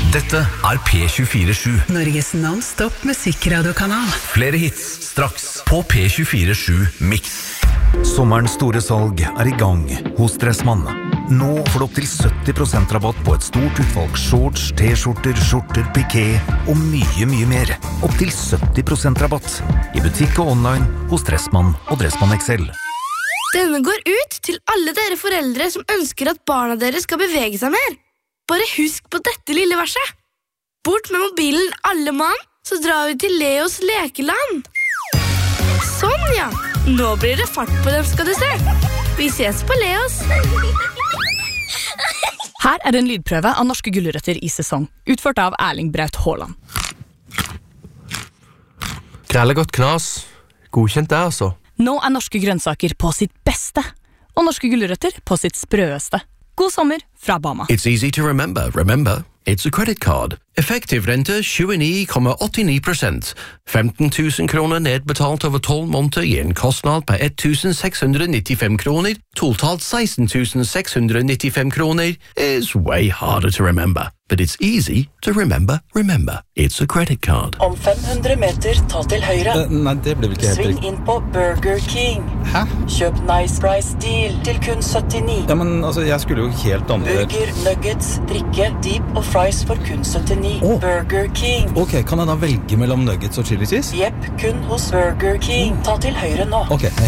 Dette P24-7. Norges non-stop musikradiokanal. Flere hits straks på P24-7 Mix. Sommerens store salg I gang hos Dressmann. Nå får du opp til 70% rabatt på et stort utvalg shorts, t-skjorter, skjorter, piké og mye mer. Opp til 70% rabatt I butikk og online hos Dressmann og Dressmann XL. Denne går ut til alle dere foreldre som ønsker at barna deres skal bevege seg mer. Bare husk på dette lille verset. Bort med mobilen alle mann, så drar vi til Leos lekeland. Sånn ja, nå blir det fart på dem skal du se. Vi ses på Leos. Her en lydprøve av norske gulrøtter I sesong, utført av Erling Braut Haaland. Grellegodt knas. Godkjent det, altså. Nå norske grønnsaker på sitt beste, og norske gulrøtter på sitt sprøeste. God sommer fra Bama. It's easy to remember. Remember, it's a credit card. Effektiv rente 29,89%. 15 000 kroner nedbetalt over 12 måneder gir en kostnad på 1,695 kroner. Totalt 16 695 kroner is way harder to remember. But it's easy to remember. Remember, it's a credit card. Om 500 meter, ta til høyre. Nei, det ble vel ikke helt Sving riktig. inn på Burger King. Hæ? Kjøp Nice Price Deal til kun 79. Ja, men altså, jeg skulle jo helt andre... Burger, nuggets, drikke, deep og fries for kun 79. Burger King. Ok, kan jeg da velge mellom nuggets og chili cheese? Jepp, kun hos Burger King. Ta til høyre nå. Ok, jeg